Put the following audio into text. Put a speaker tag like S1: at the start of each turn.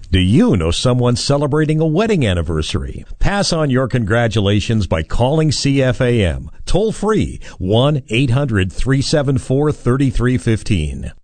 S1: Do you know someone celebrating a wedding anniversary? Pass on your congratulations by calling CFAM. Toll free 1-800-374-3315.